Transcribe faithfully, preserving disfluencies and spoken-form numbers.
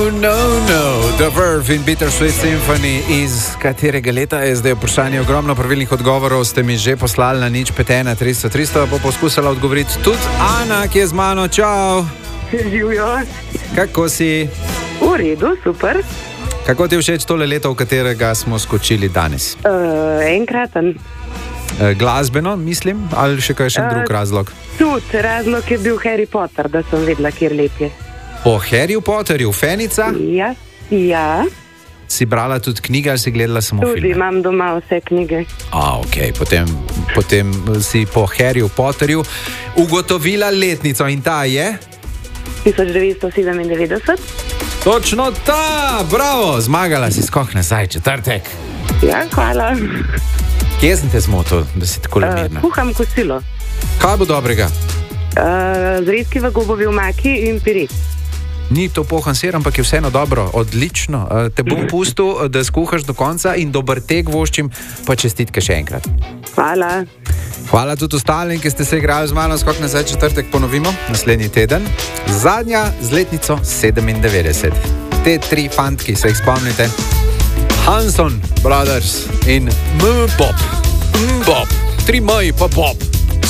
No, no, The Verve in Bittersweet Symphony, iz katerega leta je zdaj vprašanje. Ogromno pravilnih odgovorov ste mi že poslali na nič pet ena tristo tristo, bo poskusila odgovoriti tudi Ana, ki je z mano. Čau! Živijo. Kako si? V redu, super. Kako ti je všeč tole leto, v katerega smo skočili danes? Uh, enkraten. Uh, glasbeno, mislim, ali še kakšen uh, drug razlog? Tudi razlog je bil Harry Potter, da sem vedela, kjer lep je. Po Harryju Potterju, Fenica? Ja, ja. Si brala tudi knjige ali si gledala samo tudi filme? Tudi imam doma vse knjige. A, ok, potem, potem si po Harryju Potterju ugotovila letnico in ta je? tisoč devetsto sedemindevetdeset. Točno ta, bravo, zmagala si skok nazaj, četrtek. Ja, hvala. Kje sem te zmotil, da si tako mirna? Uh, kuham kosilo. Kaj bo dobrega? Uh, zrezki v gobovi omaki in piri. Ni to pohan sir, ampak je vseeno dobro, odlično. Uh, te bom pustil, da skuhaš do konca in dober tek voščim, pa čestitke še enkrat. Hvala. Hvala tudi ostalim, ki ste se igrali z mano. Skok nazaj, četrtek ponovimo, naslednji teden. Zadnja z letnico sedemindevetdeset. Te tri fantki, se jih spomnite. Hanson Brothers in M-Pop. M-Pop. Tri M pa Pop.